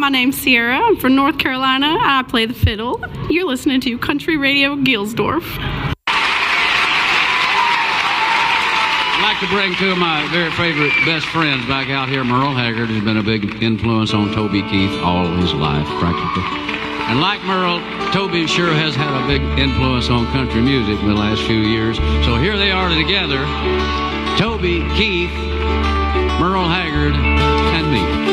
my name's Sierra. I'm from North Carolina. I play the fiddle. You're listening to Country Radio Gilsdorf. I'd like to bring two of my very favorite best friends back out here. Merle Haggard has been a big influence on Toby Keith all his life, practically. And like Merle, Toby sure has had a big influence on country music in the last few years. So here they are together, Toby Keith, Merle Haggard, and me.